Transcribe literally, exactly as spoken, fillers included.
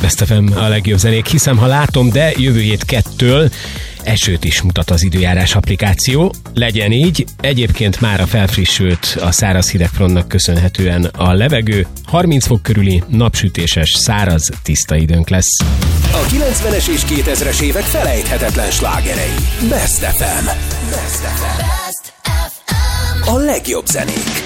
Best ef em a legjobb zenék, hiszem, ha látom, de jövő hét kettől esőt is mutat az időjárás applikáció. Legyen így, egyébként már a felfrissült a száraz hidegfrontnak köszönhetően a levegő, harminc fok körüli napsütéses, száraz, tiszta időnk lesz. A kilencvenes és kétezres évek felejthetetlen slágerei. Best ef em. Best ef em. A legjobb zenék.